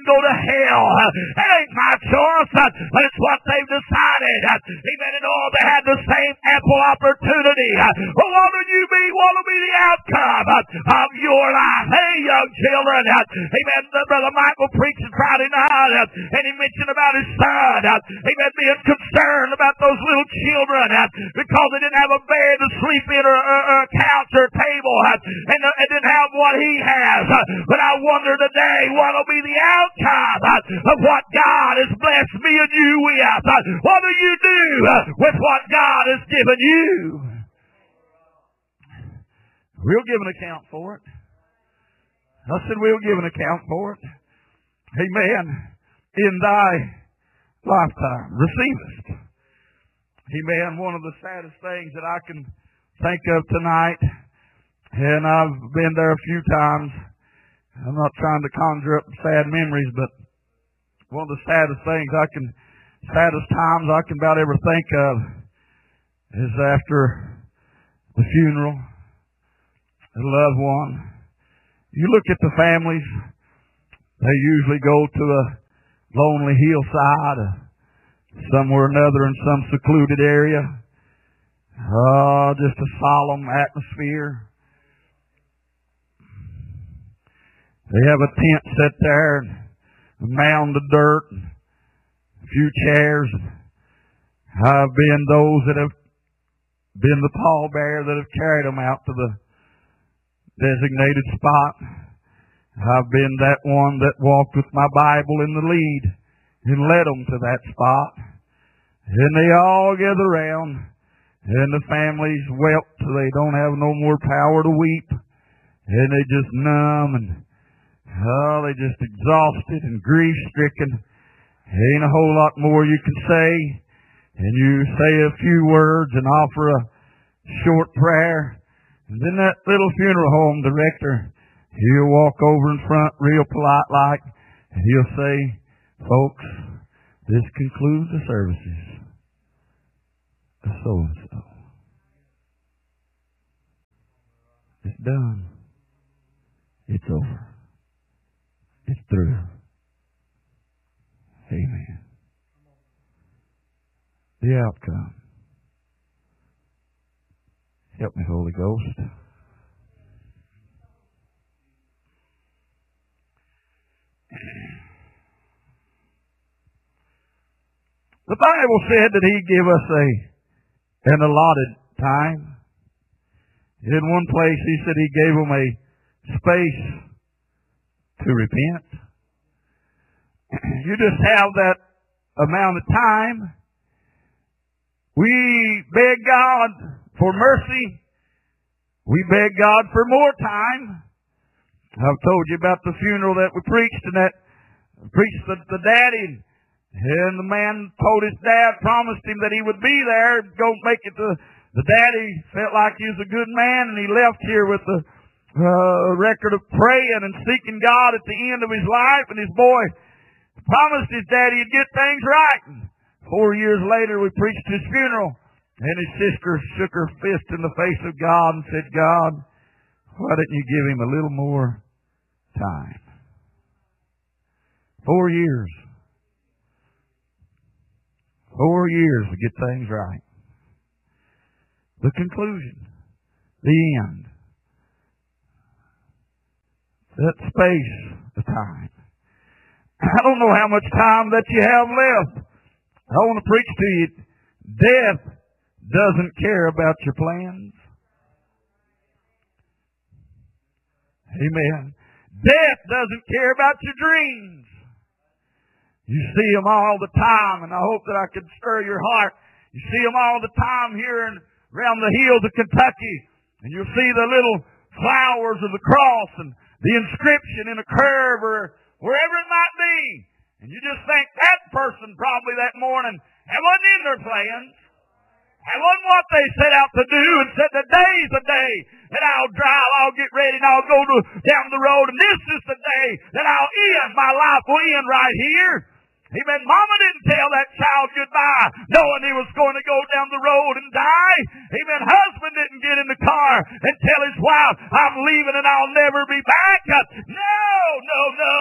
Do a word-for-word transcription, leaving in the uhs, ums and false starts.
go to hell. That ain't my choice, but it's what they've decided. Amen. And all they had the same ample opportunity. Well, what will you be? What will be the outcome of your life? Hey, young children. Amen. Brother Michael preached Friday night, and he mentioned about his son. Amen. Being concerned about those little children because they didn't have a bed to sleep in or, or, or a couch or a table, and, and didn't have what he has. But I wonder today what will be the outcome of what God has blessed me and you with. What do you do with what God has given you? We'll give an account for it. I said we'll give an account for it. Amen. In thy lifetime receivest. Amen. One of the saddest things that I can think of tonight, and I've been there a few times. I'm not trying to conjure up sad memories, but one of the saddest things I can, saddest times I can about ever think of is after the funeral, a loved one. You look at the families, they usually go to a lonely hillside, uh, somewhere or another in some secluded area. Oh, just a solemn atmosphere. They have a tent set there, and a mound of dirt, and a few chairs. I've been those that have been the pallbearer that have carried them out to the designated spot. I've been that one that walked with my Bible in the lead and led them to that spot. And they all gather around, and the families wept till they don't have no more power to weep. And they just numb and, oh, they just exhausted and grief-stricken. Ain't a whole lot more you can say. And you say a few words and offer a short prayer. And then that little funeral home director, he'll walk over in front real polite like, and he'll say, folks, this concludes the services of so-and-so. It's done. It's over. It's through. Amen. The outcome. Help me, Holy Ghost. The Bible said that He gave us a an allotted time. In one place He said He gave them a space to repent. You just have that amount of time. We beg God for mercy. We beg God for more time. I've told you about the funeral that we preached, and that preached the, the daddy, and the man told his dad, promised him that he would be there, go make it to the daddy. Felt like he was a good man, and he left here with a uh, record of praying and seeking God at the end of his life, and his boy promised his daddy he'd get things right. And four years later, we preached his funeral, and his sister shook her fist in the face of God and said, God, why didn't you give him a little more time? Four years. Four years to get things right. The conclusion. The end. That space of time. I don't know how much time that you have left. I want to preach to you. Death doesn't care about your plans. Amen. Death doesn't care about your dreams. You see them all the time, and I hope that I can stir your heart. You see them all the time here in, around the hills of Kentucky, and you'll see the little flowers of the cross and the inscription in a curve or wherever it might be. And you just think that person probably that morning, that wasn't in their plans. That wasn't what they set out to do, and said, the day's the day that I'll drive, I'll get ready, and I'll go to, down the road, and this is the day that I'll end, my life will end right here. Amen. Mama didn't tell that child goodbye knowing he was going to go down the road and die. Amen. Husband didn't get in the car and tell his wife, I'm leaving and I'll never be back. No, no, no.